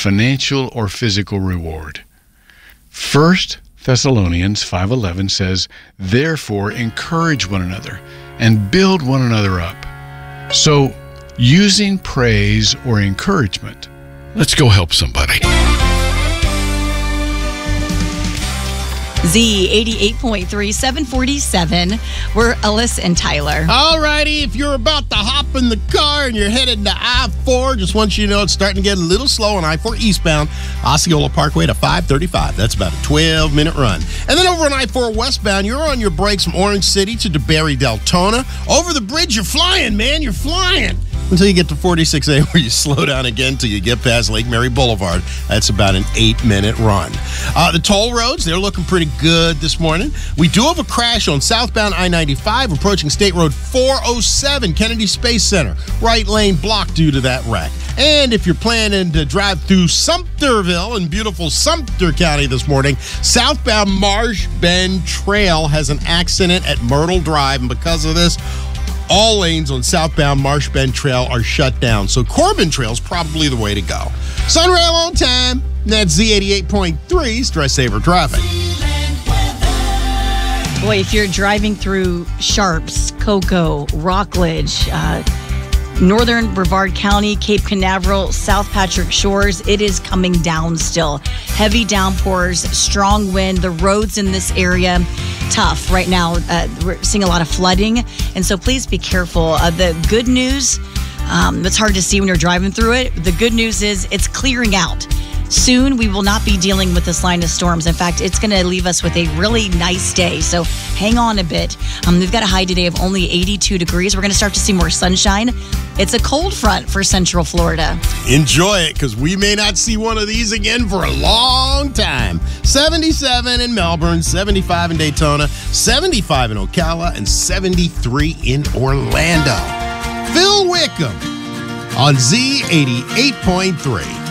financial or physical reward. 1 Thessalonians 5:11 says, "Therefore encourage one another and build one another up." So, using praise or encouragement, let's go help somebody. Z88.3, 747. We're Ellis and Tyler. All righty, if you're about to hop in the car and you're headed to I-4, just want you to know it's starting to get a little slow on I-4 eastbound, Osceola Parkway to 535. That's about a 12-minute run. And then over on I-4 westbound, you're on your brakes from Orange City to DeBerry Deltona. Over the bridge, you're flying, man, you're flying. Until you get to 46A, where you slow down again until you get past Lake Mary Boulevard. That's about an 8-minute run. The toll roads, they're looking pretty good this morning. We do have a crash on southbound I-95 approaching State Road 407, Kennedy Space Center. Right lane blocked due to that wreck. And if you're planning to drive through Sumterville in beautiful Sumter County this morning, southbound Marsh Bend Trail has an accident at Myrtle Drive, and because of this, all lanes on southbound Marsh Bend Trail are shut down, so Corbin Trail's probably the way to go. Sunrail on time. That's Z88.3 Stress Saver Traffic. Boy, if you're driving through Sharps, Cocoa, Rockledge, Northern Brevard County, Cape Canaveral, South Patrick Shores, it is coming down still. Heavy downpours, strong wind. The roads in this area, tough right now. We're seeing a lot of flooding, and so please be careful. The good news, it's hard to see when you're driving through it. The good news is it's clearing out. Soon, we will not be dealing with this line of storms. In fact, it's going to leave us with a really nice day. So hang on a bit. We've got a high today of only 82 degrees. We're going to start to see more sunshine. It's a cold front for Central Florida. Enjoy it, because we may not see one of these again for a long time. 77 in Melbourne, 75 in Daytona, 75 in Ocala, and 73 in Orlando. Phil Wickham on Z88.3.